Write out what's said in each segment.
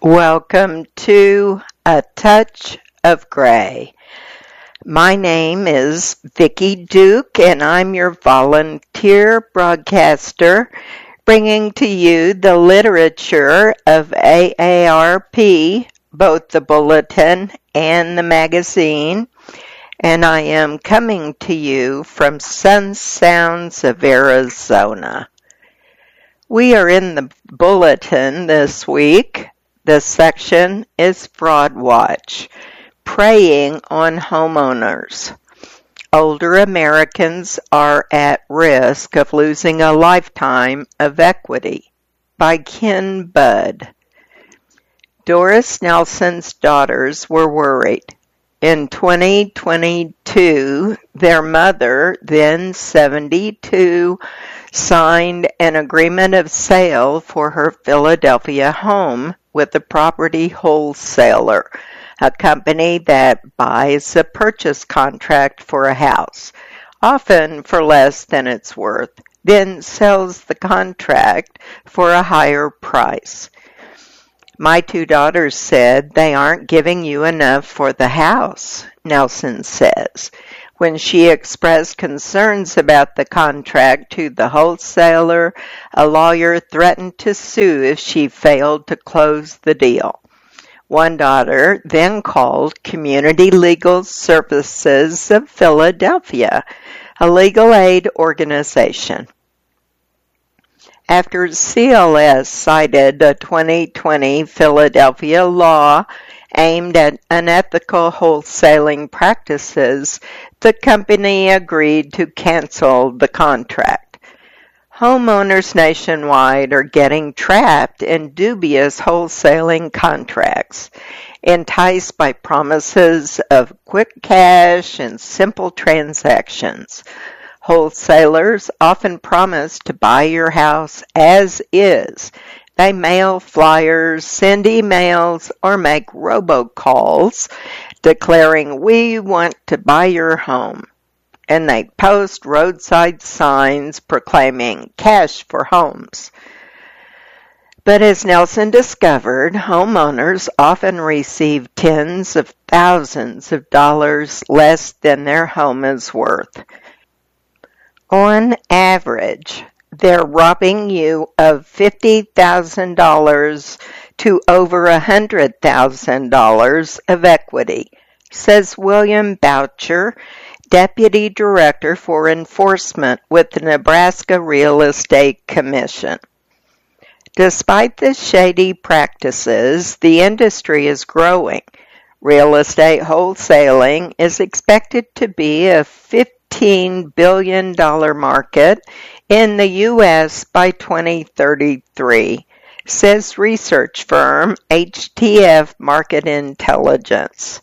Welcome to A Touch of Gray. My name is Vicki Duke, and I'm your volunteer broadcaster, bringing to you the literature of AARP, both the bulletin and the magazine, and I am coming to you from Sun Sounds of Arizona. We are in the bulletin this week. The section is Fraud Watch, preying on homeowners. Older Americans are at risk of losing a lifetime of equity, by Ken Budd. Doris Nelson's daughters were worried. In 2022, their mother, then 72, signed an agreement of sale for her Philadelphia home with a property wholesaler, a company that buys a purchase contract for a house, often for less than it's worth, then sells the contract for a higher price. My two daughters said they aren't giving you enough for the house, Nelson says. When she expressed concerns about the contract to the wholesaler, a lawyer threatened to sue if she failed to close the deal. One daughter then called Community Legal Services of Philadelphia, a legal aid organization. After CLS cited a 2020 Philadelphia law aimed at unethical wholesaling practices, the company agreed to cancel the contract. Homeowners nationwide are getting trapped in dubious wholesaling contracts, enticed by promises of quick cash and simple transactions. Wholesalers often promise to buy your house as is. They mail flyers, send emails, or make robocalls declaring, "We want to buy your home." And they post roadside signs proclaiming cash for homes. But as Nelson discovered, homeowners often receive tens of thousands of dollars less than their home is worth. On average, they're robbing you of $50,000 to over $100,000 of equity, says William Boucher, Deputy Director for Enforcement with the Nebraska Real Estate Commission. Despite the shady practices, the industry is growing. Real estate wholesaling is expected to be a $15 billion market in the U.S. by 2033, says research firm HTF Market Intelligence.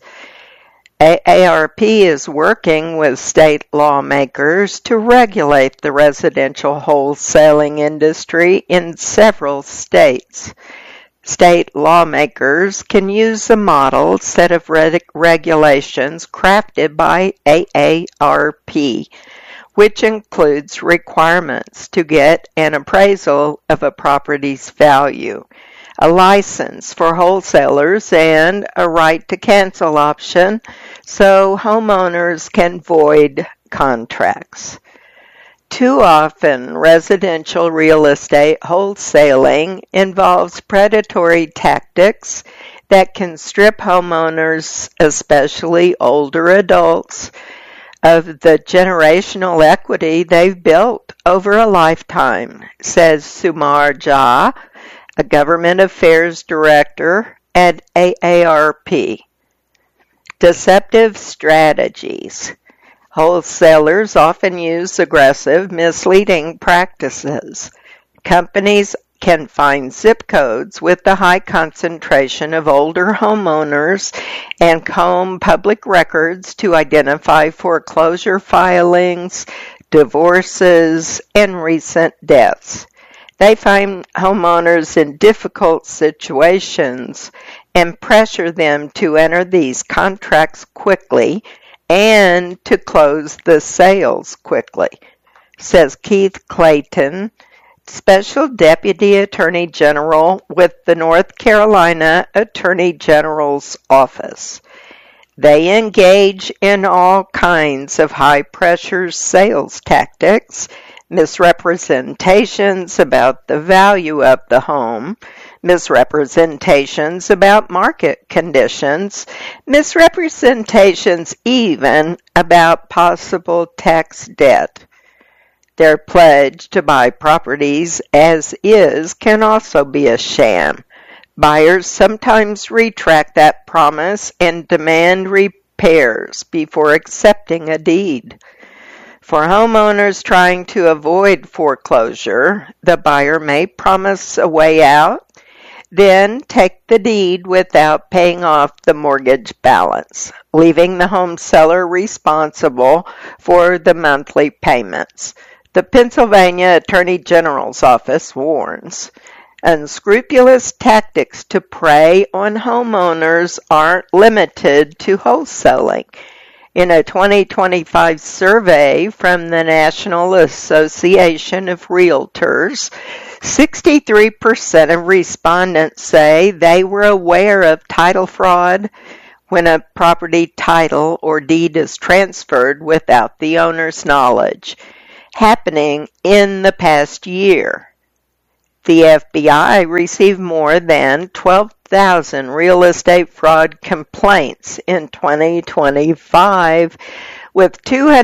AARP is working with state lawmakers to regulate the residential wholesaling industry in several states. State lawmakers can use a model set of regulations crafted by AARP, which includes requirements to get an appraisal of a property's value, a license for wholesalers, and a right to cancel option so homeowners can void contracts. Too often, residential real estate wholesaling involves predatory tactics that can strip homeowners, especially older adults, of the generational equity they've built over a lifetime, says Sumar Jha, a government affairs director at AARP. Deceptive strategies. Wholesalers often use aggressive, misleading practices. Companies can find zip codes with the high concentration of older homeowners and comb public records to identify foreclosure filings, divorces, and recent deaths. They find homeowners in difficult situations and pressure them to enter these contracts quickly and to close the sales quickly, says Keith Clayton, Special Deputy Attorney General with the North Carolina Attorney General's Office. They engage in all kinds of high-pressure sales tactics, misrepresentations about the value of the home, misrepresentations about market conditions, misrepresentations even about possible tax debt. Their pledge to buy properties as is can also be a sham. Buyers sometimes retract that promise and demand repairs before accepting a deed. For homeowners trying to avoid foreclosure, the buyer may promise a way out, then take the deed without paying off the mortgage balance, leaving the home seller responsible for the monthly payments. The Pennsylvania Attorney General's Office warns, unscrupulous tactics to prey on homeowners aren't limited to wholesaling. In a 2025 survey from the National Association of Realtors, 63% of respondents say they were aware of title fraud when a property title or deed is transferred without the owner's knowledge, happening in the past year. The FBI received more than 12,000 real estate fraud complaints in 2025, with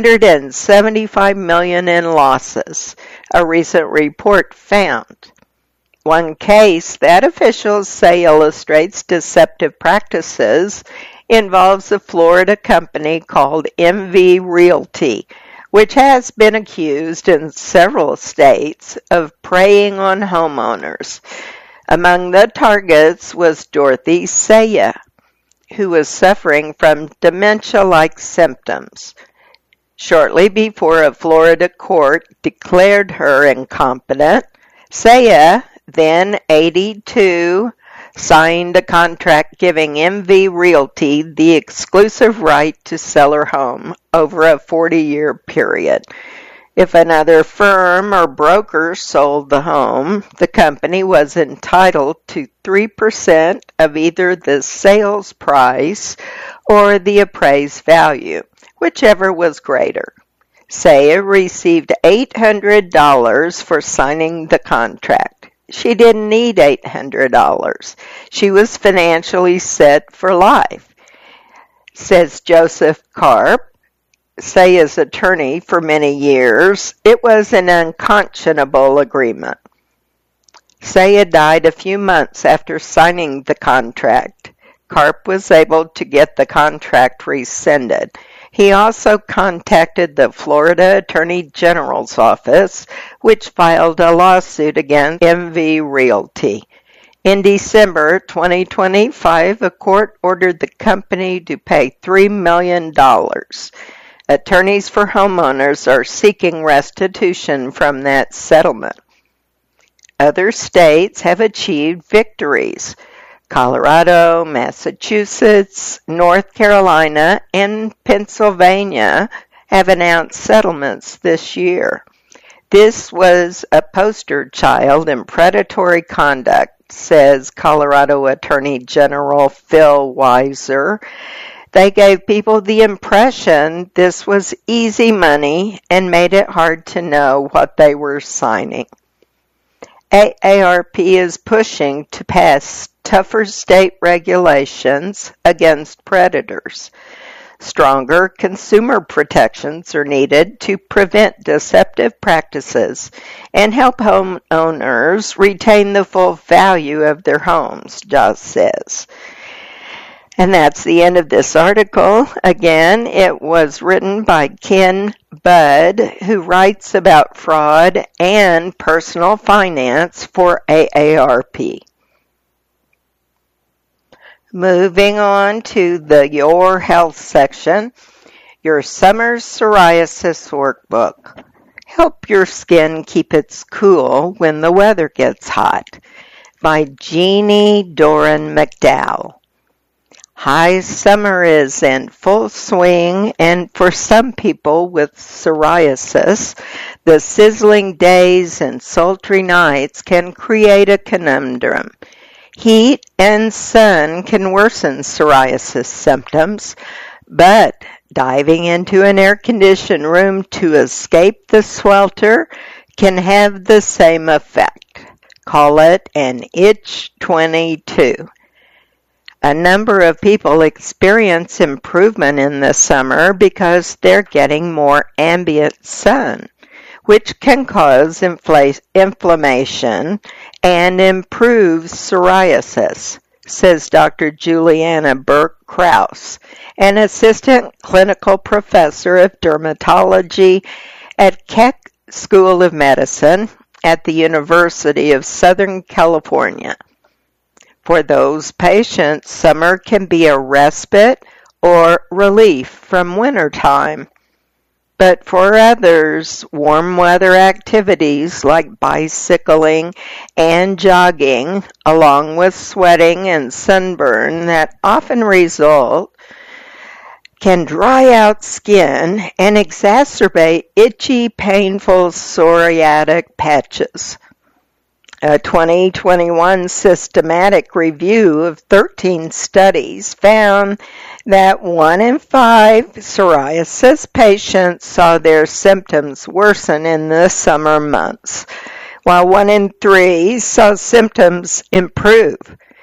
$275 million in losses, a recent report found. One case that officials say illustrates deceptive practices involves a Florida company called MV Realty, which has been accused in several states of preying on homeowners. Among the targets was Dorothy Saya, who was suffering from dementia-like symptoms. Shortly before a Florida court declared her incompetent, Saya, then 82, signed a contract giving MV Realty the exclusive right to sell her home over a 40-year period. If another firm or broker sold the home, the company was entitled to 3% of either the sales price or the appraised value, whichever was greater. Saya received $800 for signing the contract. She didn't need $800. She was financially set for life, says Joseph Karp, Saya's attorney for many years. It was an unconscionable agreement. Saya died a few months after signing the contract. Karp was able to get the contract rescinded. He also contacted the Florida Attorney General's Office, which filed a lawsuit against MV Realty. In December 2025, a court ordered the company to pay $3 million. Attorneys for homeowners are seeking restitution from that settlement. Other states have achieved victories. Colorado, Massachusetts, North Carolina, and Pennsylvania have announced settlements this year. This was a poster child in predatory conduct, says Colorado Attorney General Phil Weiser. They gave people the impression this was easy money and made it hard to know what they were signing. AARP is pushing to pass tougher state regulations against predators. Stronger consumer protections are needed to prevent deceptive practices and help homeowners retain the full value of their homes, Joss says. And that's the end of this article. Again, it was written by Ken Budd, who writes about fraud and personal finance for AARP. Moving on to the Your Health section, your summer psoriasis workbook. Help your skin keep its cool when the weather gets hot. By Jeannie Doran McDowell. High summer is in full swing, and for some people with psoriasis, the sizzling days and sultry nights can create a conundrum. Heat and sun can worsen psoriasis symptoms, but diving into an air-conditioned room to escape the swelter can have the same effect. Call it an itch 22. A number of people experience improvement in the summer because they're getting more ambient sun, which can cause inflammation and improve psoriasis, says Dr. Juliana Burke-Kraus, an assistant clinical professor of dermatology at Keck School of Medicine at the University of Southern California. For those patients, summer can be a respite or relief from wintertime. But for others, warm weather activities like bicycling and jogging, along with sweating and sunburn that often result, can dry out skin and exacerbate itchy, painful psoriatic patches. A 2021 systematic review of 13 studies found that 1 in 5 psoriasis patients saw their symptoms worsen in the summer months, while 1 in 3 saw symptoms improve.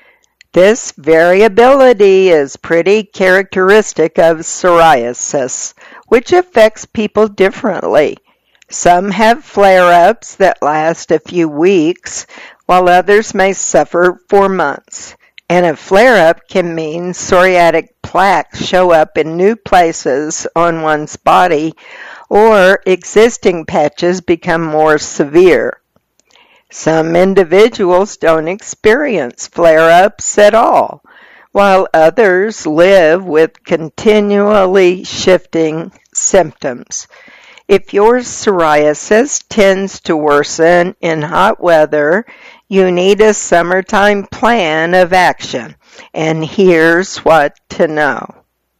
This variability is pretty characteristic of psoriasis, which affects people differently. Some have flare-ups that last a few weeks, while others may suffer for months. And a flare-up can mean psoriatic plaques show up in new places on one's body, or existing patches become more severe. Some individuals don't experience flare-ups at all, while others live with continually shifting symptoms. If your psoriasis tends to worsen in hot weather, you need a summertime plan of action, and here's what to know.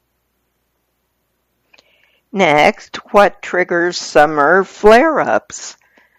Next, what triggers summer flare-ups?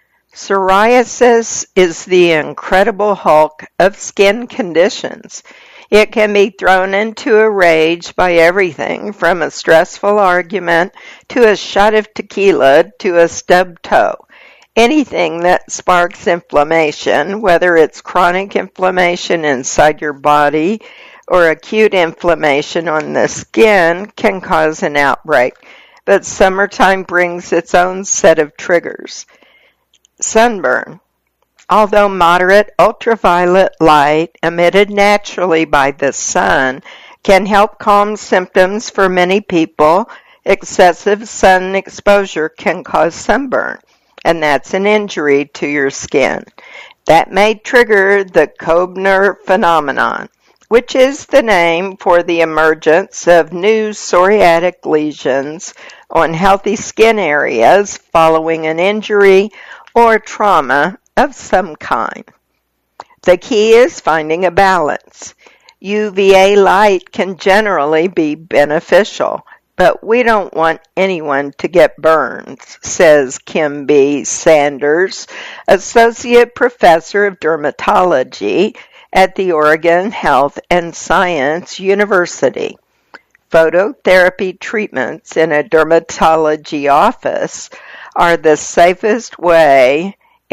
Psoriasis is the incredible Hulk of skin conditions. It can be thrown into a rage by everything from a stressful argument to a shot of tequila to a stubbed toe. Anything that sparks inflammation, whether it's chronic inflammation inside your body or acute inflammation on the skin, can cause an outbreak. But summertime brings its own set of triggers. Sunburn. Although moderate ultraviolet light emitted naturally by the sun can help calm symptoms for many people, excessive sun exposure can cause sunburn, and that's an injury to your skin. That may trigger the Koebner phenomenon, which is the name for the emergence of new psoriatic lesions on healthy skin areas following an injury or trauma of some kind. The key is finding a balance. UVA light can generally be beneficial, but we don't want anyone to get burns, says Kim B. Sanders, Associate Professor of Dermatology at the Oregon Health and Science University. Phototherapy treatments in a dermatology office are the safest way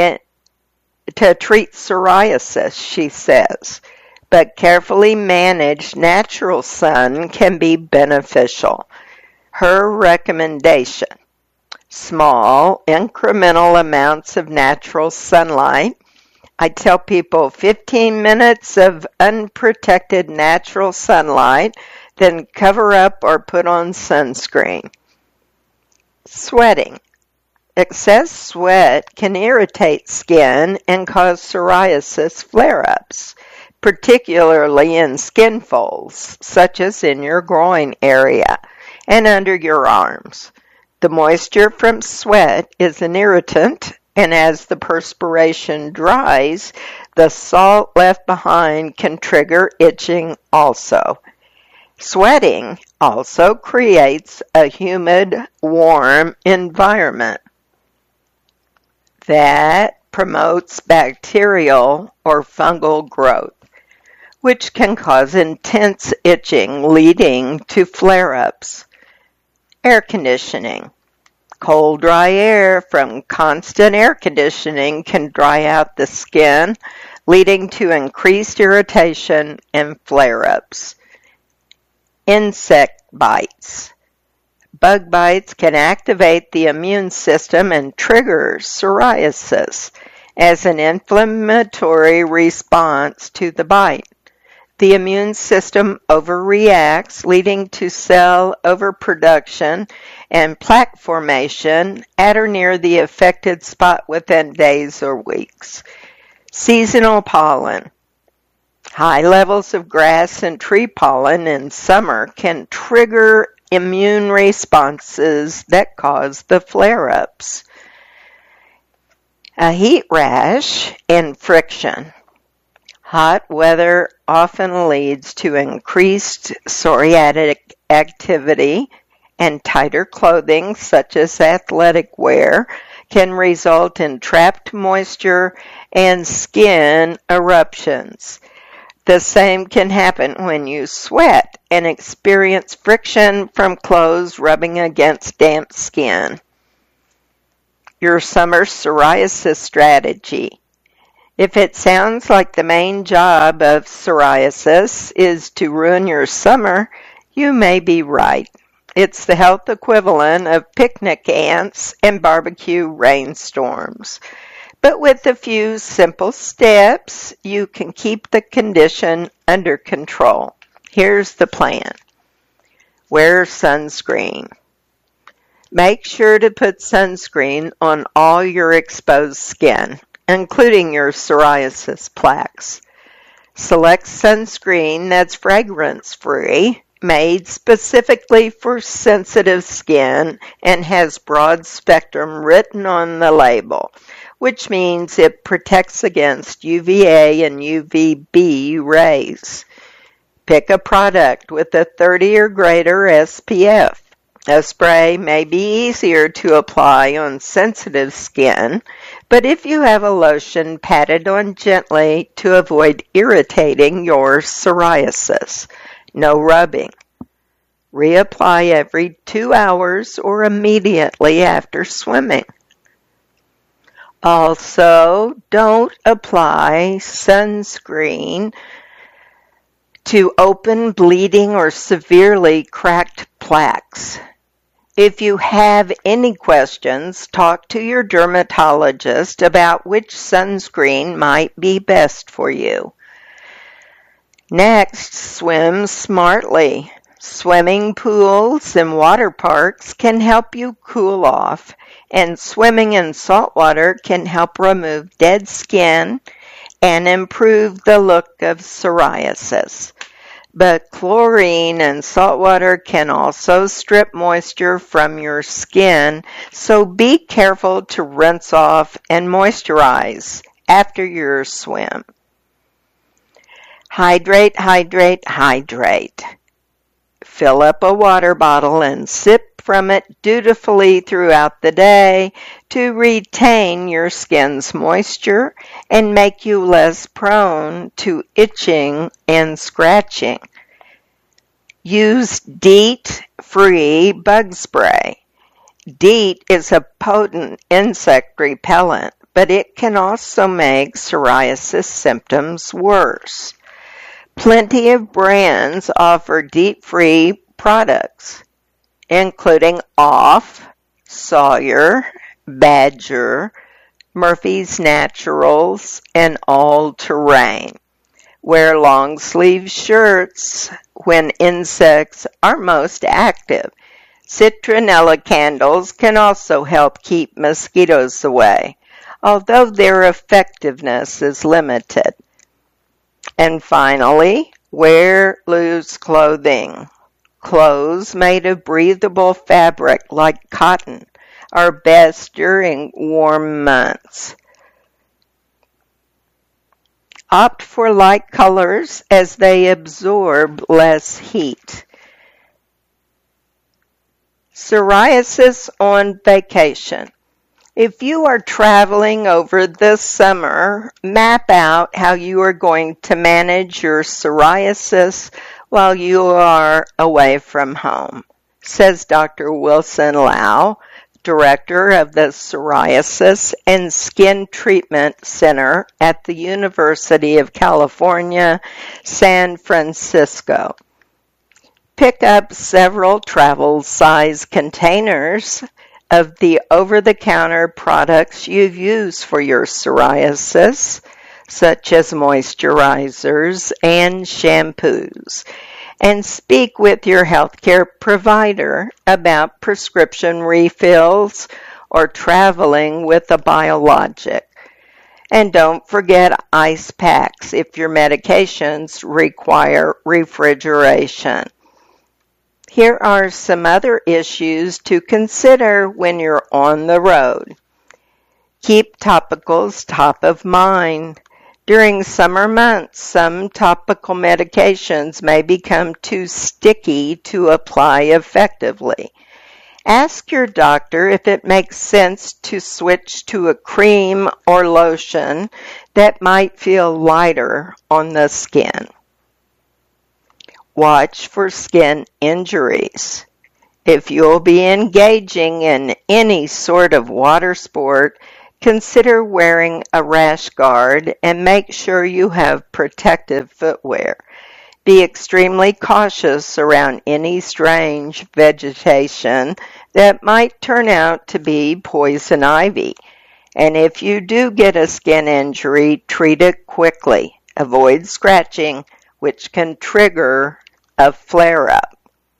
to treat psoriasis, she says, but carefully managed natural sun can be beneficial. Her recommendation: small, incremental amounts of natural sunlight. I tell people 15 minutes of unprotected natural sunlight, then cover up or put on sunscreen. Sweating. Excess sweat can irritate skin and cause psoriasis flare-ups, particularly in skin folds, such as in your groin area and under your arms. The moisture from sweat is an irritant, and as the perspiration dries, the salt left behind can trigger itching also. Sweating also creates a humid, warm environment that promotes bacterial or fungal growth, which can cause intense itching leading to flare-ups. Air conditioning. Cold, dry air from constant air conditioning can dry out the skin, leading to increased irritation and flare-ups. Insect bites. Bug bites can activate the immune system and trigger psoriasis as an inflammatory response to the bite. The immune system overreacts, leading to cell overproduction and plaque formation at or near the affected spot within days or weeks. Seasonal pollen. High levels of grass and tree pollen in summer can trigger immune responses that cause the flare-ups. A heat rash and friction. Hot weather often leads to increased psoriatic activity, and tighter clothing, such as athletic wear, can result in trapped moisture and skin eruptions. The same can happen when you sweat and experience friction from clothes rubbing against damp skin. Your summer psoriasis strategy. If it sounds like the main job of psoriasis is to ruin your summer, you may be right. It's the health equivalent of picnic ants and barbecue rainstorms. But with a few simple steps, you can keep the condition under control. Here's the plan. Wear sunscreen. Make sure to put sunscreen on all your exposed skin, including your psoriasis plaques. Select sunscreen that's fragrance-free, made specifically for sensitive skin, and has broad spectrum written on the label, which means it protects against UVA and UVB rays. Pick a product with a 30 or greater SPF. A spray may be easier to apply on sensitive skin, but if you have a lotion, pat it on gently to avoid irritating your psoriasis. No rubbing. Reapply every 2 hours or immediately after swimming. Also, don't apply sunscreen to open, bleeding, or severely cracked plaques. If you have any questions, talk to your dermatologist about which sunscreen might be best for you. Next, swim smartly. Swimming pools and water parks can help you cool off, and swimming in salt water can help remove dead skin and improve the look of psoriasis. But chlorine and salt water can also strip moisture from your skin, so be careful to rinse off and moisturize after your swim. Hydrate, hydrate, hydrate. Fill up a water bottle and sip from it dutifully throughout the day to retain your skin's moisture and make you less prone to itching and scratching. Use DEET-free bug spray. DEET is a potent insect repellent, but it can also make psoriasis symptoms worse. Plenty of brands offer DEET-free products, including Off, Sawyer, Badger, Murphy's Naturals, and All Terrain. Wear long-sleeve shirts when insects are most active. Citronella candles can also help keep mosquitoes away, although their effectiveness is limited. And finally, wear loose clothing. Clothes made of breathable fabric like cotton are best during warm months. opt for light colors as they absorb less heat. Psoriasis on vacation. If you are traveling over this summer, map out how you are going to manage your psoriasis while you are away from home, says Dr. Wilson Lau, Director of the Psoriasis and Skin Treatment Center at the University of California, San Francisco. Pick up several travel-size containers of the over-the-counter products you've used for your psoriasis, such as moisturizers and shampoos, and speak with your healthcare provider about prescription refills or traveling with a biologic. And don't forget ice packs if your medications require refrigeration. Here are some other issues to consider when you're on the road. Keep topicals top of mind. During summer months, some topical medications may become too sticky to apply effectively. Ask your doctor if it makes sense to switch to a cream or lotion that might feel lighter on the skin. Watch for skin injuries. If you'll be engaging in any sort of water sport, consider wearing a rash guard and make sure you have protective footwear. Be extremely cautious around any strange vegetation that might turn out to be poison ivy. And if you do get a skin injury, treat it quickly. Avoid scratching, which can trigger a flare-up.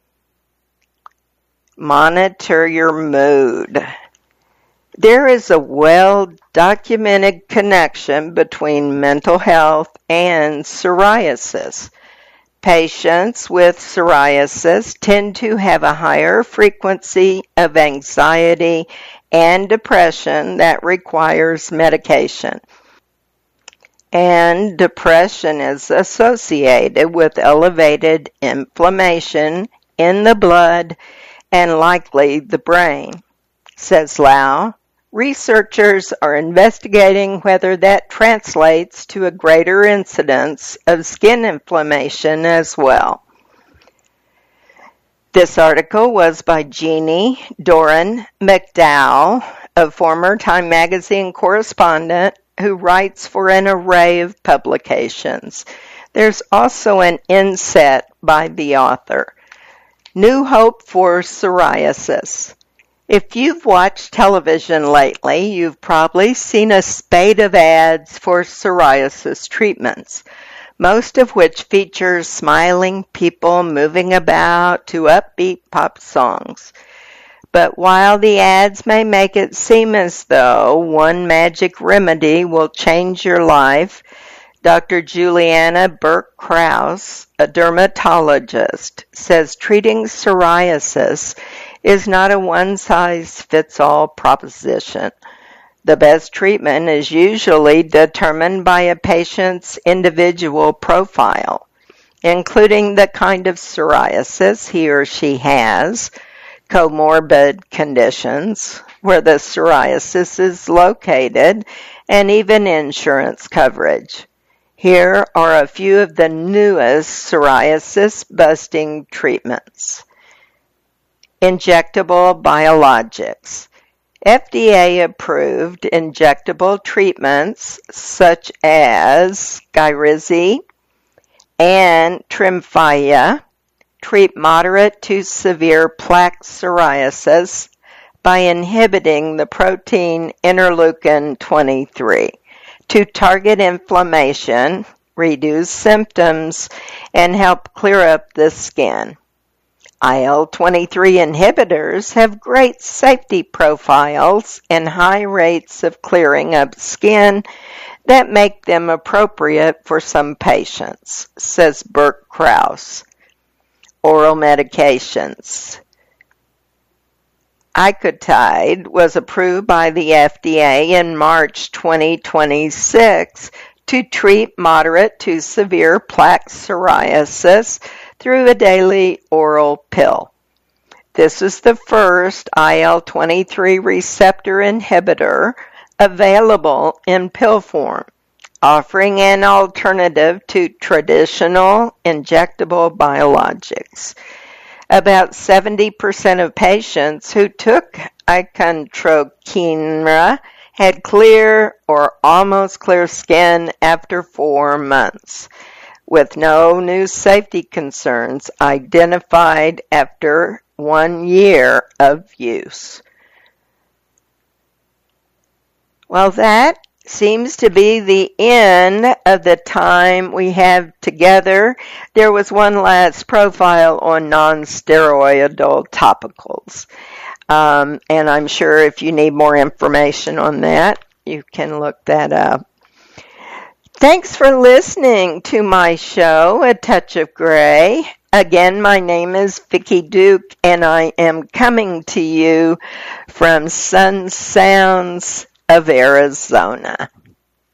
Monitor your mood. There is a well-documented connection between mental health and psoriasis. Patients with psoriasis tend to have a higher frequency of anxiety and depression that requires medication. And depression is associated with elevated inflammation in the blood and likely the brain, says Lau. Researchers are investigating whether that translates to a greater incidence of skin inflammation as well. This article was by Jeannie Doran McDowell, a former Time magazine correspondent who writes for an array of publications. There's also an inset by the author. New hope for psoriasis. If you've watched television lately, you've probably seen a spate of ads for psoriasis treatments, most of which feature smiling people moving about to upbeat pop songs. But while the ads may make it seem as though one magic remedy will change your life, Dr. Juliana Burke-Krause, a dermatologist, says treating psoriasis is not a one-size-fits-all proposition. The best treatment is usually determined by a patient's individual profile, including the kind of psoriasis he or she has, comorbid conditions, where the psoriasis is located, and even insurance coverage. Here are a few of the newest psoriasis-busting treatments. Injectable biologics. FDA-approved injectable treatments such as Skyrizi and Tremfya treat moderate to severe plaque psoriasis by inhibiting the protein interleukin-23 to target inflammation, reduce symptoms, and help clear up the skin. IL-23 inhibitors have great safety profiles and high rates of clearing up skin that make them appropriate for some patients, says Burke-Krause. Oral medications. Icotide was approved by the FDA in March 2026 to treat moderate to severe plaque psoriasis through a daily oral pill. This is the first IL-23 receptor inhibitor available in pill form, offering an alternative to traditional injectable biologics. About 70% of patients who took icotrokinra had clear or almost clear skin after 4 months, with no new safety concerns identified after 1 year of use. Well, that seems to be the end of the time we have together. There was one last profile on non-steroidal topicals. And I'm sure if you need more information on that, you can look that up. Thanks for listening to my show, A Touch of Gray. Again, my name is Vicki Duke, and I am coming to you from Sun Sounds of Arizona.